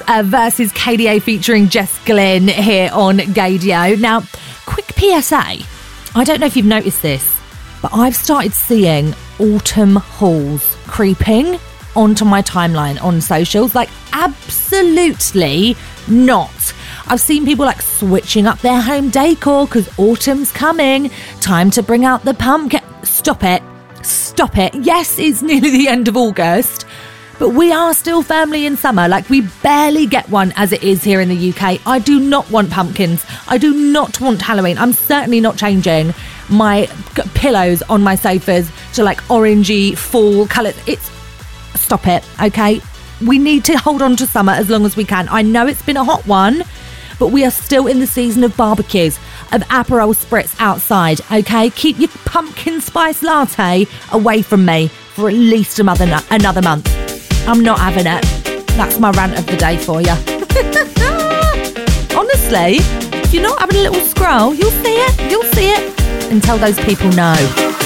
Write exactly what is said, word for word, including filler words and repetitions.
uh, versus K D A featuring Jess Glynn here on Gaydio. Now, quick P S A. I don't know if you've noticed this, but I've started seeing autumn hauls creeping onto my timeline on socials. Like, absolutely not. I've seen people like switching up their home decor because autumn's coming. Time to bring out the pumpkin. Stop it. Stop it. Yes, it's nearly the end of August, but we are still firmly in summer. Like, we barely get one as it is here in the U K. I do not want pumpkins. I do not want Halloween. I'm certainly not changing my g- pillows on my sofas to like orangey fall colours. It's stop it, okay? We need to hold on to summer as long as we can. I know it's been a hot one, but we are still in the season of barbecues, of Aperol spritz outside, okay? Keep your pumpkin spice latte away from me for at least another, another month. I'm not having it. That's my rant of the day for you. Honestly, if you're not having a little scroll, you'll see it, you'll see it. And tell those people no.